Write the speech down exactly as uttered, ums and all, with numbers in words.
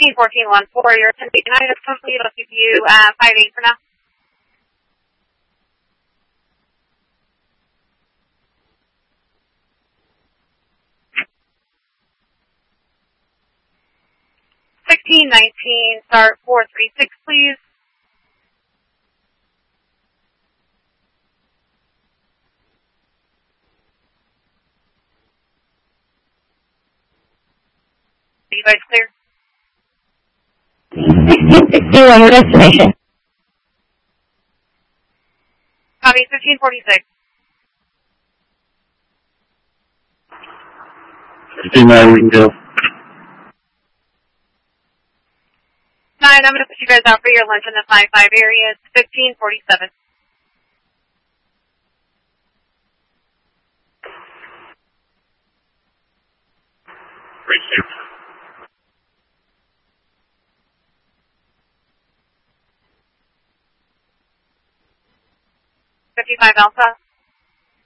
fifteen fourteen one four, your attending nine is complete. I'll give you uh, five eight for now. sixteen nineteen, start four three six, please. Are you guys clear? sixteen sixty-one, your destination. Copy, fifteen forty-six. fifteen nine, we can go. nine, I'm going to put you guys out for your lunch in the five five area. It's fifteen forty-seven. Great, six. fifty-five Alpha.